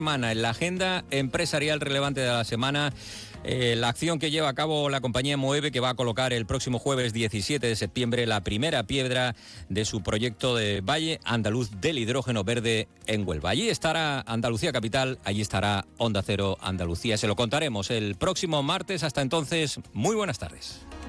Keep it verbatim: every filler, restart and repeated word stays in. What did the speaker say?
semana en la agenda empresarial relevante de la semana. Eh, la acción que lleva a cabo la compañía Moeve, que va a colocar el próximo jueves diecisiete de septiembre la primera piedra de su proyecto de Valle Andaluz del hidrógeno verde en Huelva. Allí estará Andalucía Capital, allí estará Onda Cero Andalucía. Se lo contaremos el próximo martes. Hasta entonces, muy buenas tardes.